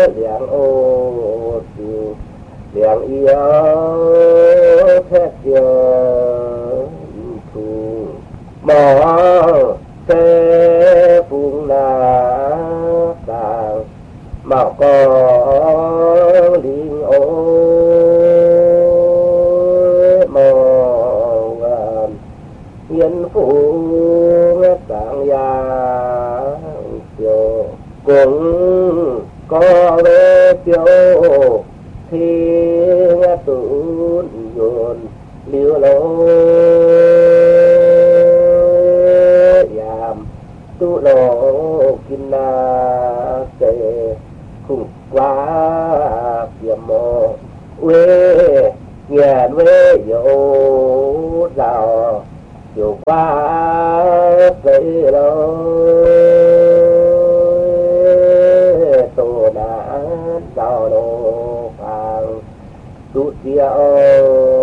liang ô siêu liang yêu thét giờ thù mò xe phung là tàng mạo có linh ô mò hiền phụ tàng ya chiều cũng có lẽ chiều thiên tụn dồn liêu lô yam tu lô kinh na kề khủng quá kiềm mồ quê nghiền quê dấu rào chiều qua cây lô tô đã rào đồ vàng tụ tiêu